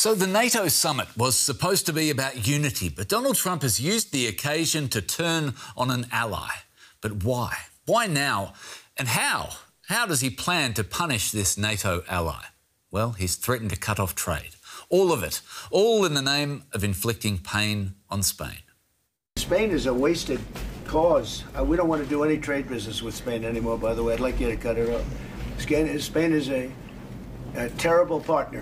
So the NATO summit was supposed to be about unity, but Donald Trump has used the occasion to turn on an ally. But why? Why now? And how? How does he plan to punish this NATO ally? Well, he's threatened to cut off trade. All of it. All in the name of inflicting pain on Spain. Spain is a wasted cause. We don't want to do any trade business with Spain anymore, by the way. I'd like you to cut it off. Spain is a terrible partner.